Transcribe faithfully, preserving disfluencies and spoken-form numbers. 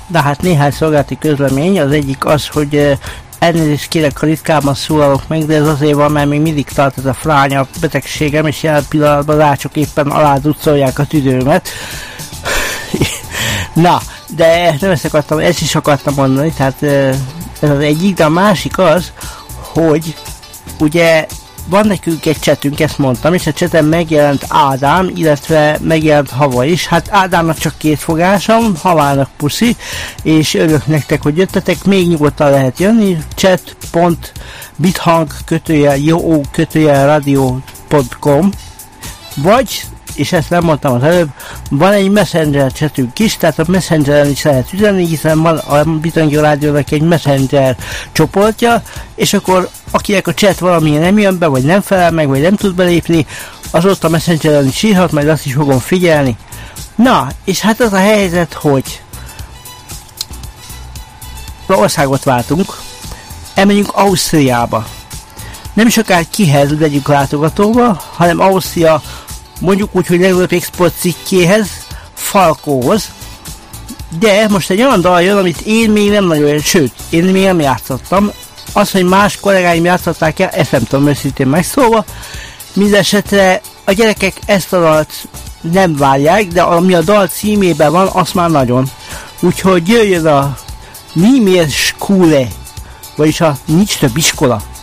de hát néhány szolgálati közlemény, az egyik az, hogy elnézést kérek, ha ritkában szólalok meg, de ez azért van, mert még mindig tart ez a fránya betegségem, és jelen pillanatban rácsok éppen aláducolják a tüdőmet. Na, de nem ezt akartam, ezt is akartam mondani, tehát ez az egyik, de a másik az, hogy ugye van nekünk egy csetünk, ezt mondtam, és a cseten megjelent Ádám, illetve megjelent Hava is. Hát Ádámnak csak két fogásom, Havának puszi, és örülök nektek, hogy jöttetek, még nyugodtan lehet jönni, chat.bithang kötőjel jó kötőjel radio pont com, vagy, és ezt nem mondtam az előbb, van egy Messenger chatünk is, tehát a Messengeren is lehet üzenni, hiszen van a Bitangyo Rádiónak egy Messenger csoportja, és akkor akinek a chat valamilyen nem jön be, vagy nem felel meg, vagy nem tud belépni, az ott a Messengeren is írhat, majd azt is fogom figyelni. Na, és hát az a helyzet, hogy országot váltunk, elmegyünk Ausztriába. Nem sokára kihez legyünk látogatóba, hanem Ausztria, mondjuk úgy, hogy legnagyobb export cikkjéhez, Falkóhoz. De most egy olyan dal jön, amit én még nem nagyon, sőt, én még nem játszottam. Az, hogy más kollégáim játszották el, ezt nem tudom őszintén megszólva. Mindenesetre a gyerekek ezt a dalt nem várják, de ami a dal címében van, azt már nagyon. Úgyhogy jöjjön a Nie mehr Schule, vagyis a nincs több iskola.